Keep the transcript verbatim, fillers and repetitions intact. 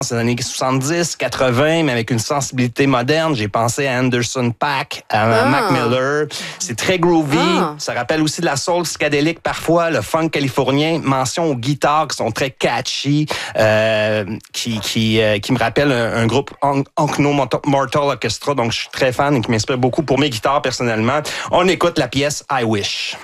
des années soixante-dix, quatre-vingts, mais avec une sensibilité moderne. J'ai pensé à Anderson .Paak, à Ah. Mac Miller. C'est très groovy. Ah. Ça rappelle aussi de la soul psychédélique parfois, le funk californien. Mention aux guitares qui sont très catchy, euh, qui qui euh, qui me rappellent un, un groupe Unknown Mortal Orchestra. Donc, je suis très fan et qui m'inspire beaucoup pour mes guitares personnellement. On écoute la pièce I Wish.